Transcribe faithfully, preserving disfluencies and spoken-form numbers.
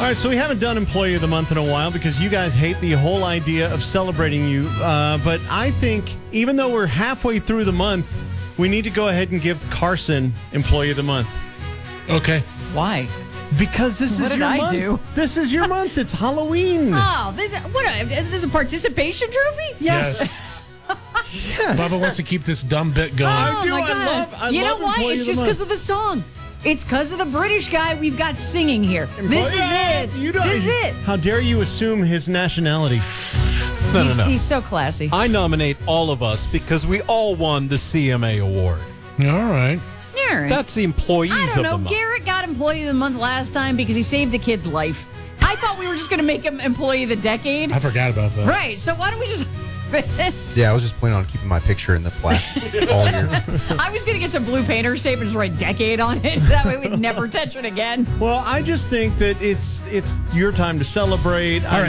All right, so we haven't done Employee of the Month in a while because you guys hate the whole idea of celebrating you. Uh, but I think even though we're halfway through the month, we need to go ahead and give Carson Employee of the Month. Okay. Why? Because this What is did your I month. do? This is your month. It's Halloween. Oh, this what? A, is this a participation trophy? Yes. Yes. Bubba wants to keep this dumb bit going. Oh, do. my I God. love- I you love know why? Employee It's of the just Month. because of the song. It's because of the British guy we've got singing here. This is Yeah, it. You don't, this is it. How dare you assume his nationality? No, he's, no, no. he's so classy. I nominate all of us because we all won the C M A award. All right. Yeah. That's the employees I of don't the know. month. Garrett got Employee of the Month last time because he saved a kid's life. I thought we were just going to make him Employee of the Decade. I forgot about that. Right. So why don't we just... Yeah, I was just planning on keeping my picture in the plaque all year. I was going to get some blue painter's tape and just write Decade on it. That way we'd never touch it again. Well, I just think that it's it's your time to celebrate. All right.